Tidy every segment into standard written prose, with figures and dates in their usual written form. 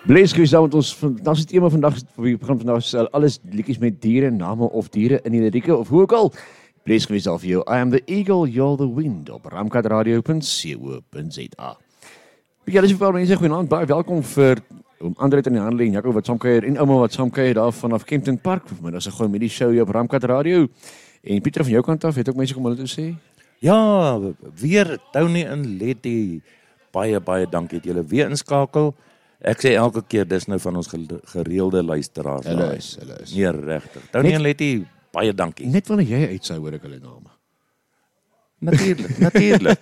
Blees gewees daar met ons, vandag is die thema vandag, we gaan vandag alles liedjies met diere, name of diere in die lirieke, of hoe ook al. Blees gewees daar vir jou, I am the eagle, you're the wind, op ramkatradio.co.za. Ja, dis vir mense, goeienaand, baie welkom vir Andre in die handel en Jaco wat saamkuier en ouma wat saamkuier daar vanaf Kempton Park. Maar dis 'n goeie middag show hier op Ramkat Radio. En Pieter van jou kant af, het ook mense kom hulle toe sê? Ja, weer Tony en Letty. Baie dankie dat julle weer inskakel. Ek sê elke keer dis nou van ons gereelde luisteraars. Hulle is. Nee, regtig. Tony en Letty, baie dankie. Net wanneer jy uitsou hoor ek hulle name. Natuurlik.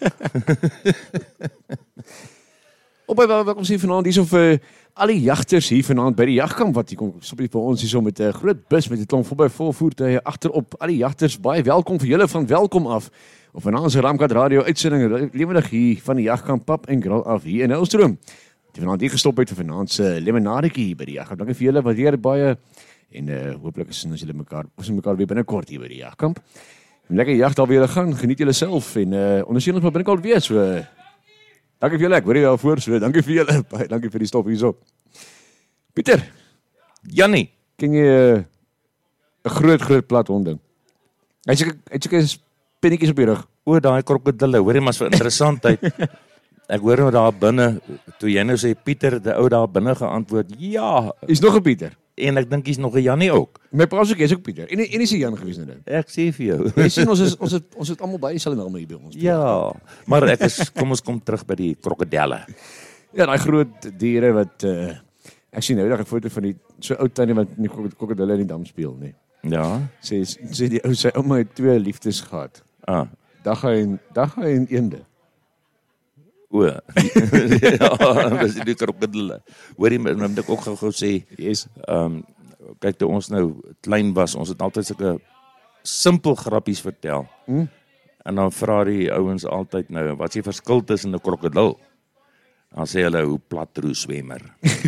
Op by welkom sien vanaand hierso vir al die jagters hier vanaand by die jagkamp wat hier kom stop hier vir ons hierso met 'n groot bus met 'n klomp vol voertuie agterop. Al die jagters baie welkom vir julle van welkom af. Of vanaand se Ramkat Radio uitsending lewendig hier van die jagkamp Pap en Grill af hier in Hillstroom. Die vanaand hier gestop het vir vanaand se lemonadetjie by die jagkamp. Dankie vir julle wat weer baie en hooplik is ons julle mekaar weer binnekort hier by die jagkamp. Lekker jag daar weer gaan. Geniet julle self en ondersteun ons maar binnekort weer so. Dankie vir julle, ek hoor jy daarvoor, so dankie vir julle, baie dankie vir die stop hierso. Pieter, Jannie, ken jy 'n groot plat honding? Hy het pinnetjies op die rug. o daai krokodille, hoor jy maar so interessantheid. Ek hoor nou daar binne, toe jy nou sê Pieter, die ou daar binne geantwoord, ja. Is nog 'n Pieter? En ek dink hy's nog 'n Jannie ook. My pa sê jy's ook Pieter. En is hy Jan gewees nou? Ek sê vir jou. Jy sien ons het almal baie dieselfde name hier by ons. Ja, maar kom ons kom terug by die krokodille. Ja, daai groot diere wat ek sien nou 'n foto van die so ou tannie wat in die krokodille in die dam speel, nee. Ja. Sê die ou sy ouma het 2 liefdes gehad. Dag en eende. O. Ja, dis die krokodille. Hoorie, nou moet ek ook gou sê, yes. Kyk toe ons nou klein was, ons het altyd sulke simpel grappies vertel. En dan vra die ouens altyd nou, wat is die verskil tussen 'n krokodil? Dan sê hulle, hoe platroe swemmer.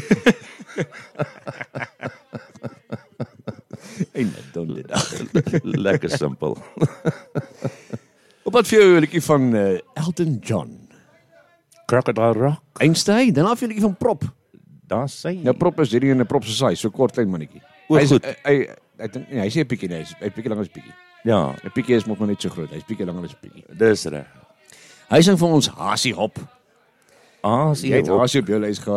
En dan dit. Lekker simpel. Op wat vir jou 'n liedjie van Elton John. Crocodile Rock. Einstein, dan af 'n liedjie van Prop. Daar sê jy. Nou Prop is hierdie in 'n Prop se size, so kort klein mannetjie. Goed. Hy dink nee, hy sê 'n bietjie nee, hy bietjie langer as bietjie. Ja, 'n bietjie is mos maar net so groot. Hy's bietjie langer as bietjie. dis reg. Hy sing vir ons Hasie Hop. Sien Jy het Hasie op jou lys gehad.